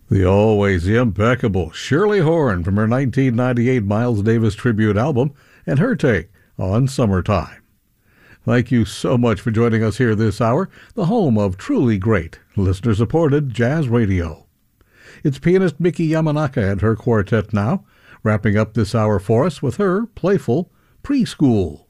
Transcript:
The always impeccable Shirley Horn from her 1998 Miles Davis tribute album and her take on Summertime. Thank you so much for joining us here this hour, the home of truly great, listener-supported jazz radio. It's pianist Miki Yamanaka and her quartet now, wrapping up this hour for us with her playful Preschool.